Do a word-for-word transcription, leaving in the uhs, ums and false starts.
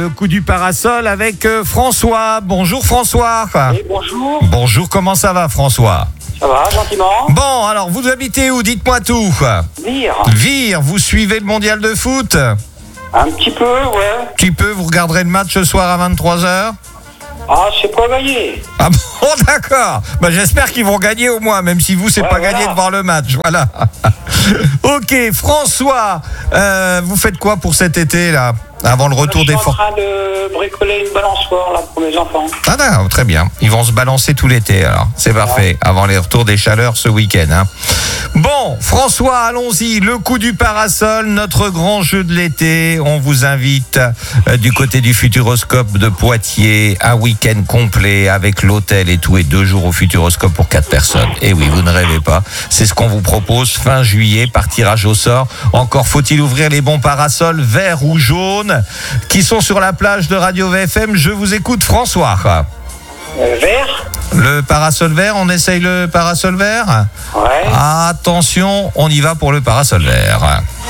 le coup du parasol avec euh, François. Bonjour François. Oui, bonjour. Bonjour, comment ça va François? Ça va, gentiment. Bon, alors vous habitez où? Dites-moi tout. Vire. Vire, vous suivez le mondial de foot? Un petit peu, ouais. Un petit peu, vous regarderez le match ce soir à vingt-trois heures? Ah, c'est pas gagné. Ah bon, d'accord. Bah, j'espère qu'ils vont gagner au moins, même si vous, c'est Ouais, pas voilà. gagné de voir le match. Voilà. Ok, François, euh, vous faites quoi pour cet été, là, avant le retour Je des suis en forces? train de bricoler une balançoire, là, pour mes enfants. Ah d'accord, très bien. Ils vont se balancer tout l'été, alors. C'est parfait, avant les retours des chaleurs ce week-end. Hein. Bon, François, allons-y. Le coup du parasol, notre grand jeu de l'été. On vous invite euh, du côté du Futuroscope de Poitiers. Un week-end complet avec l'hôtel et tout, et deux jours au Futuroscope pour quatre personnes. Et oui, vous ne rêvez pas. C'est ce qu'on vous propose fin juillet par tirage au sort. Encore faut-il ouvrir les bons parasols verts ou jaunes qui sont sur la plage de Radio V F M. Je vous écoute, François. Euh, vert. Le parasol vert, on essaye le parasol vert? Ouais. Attention, on y va pour le parasol vert.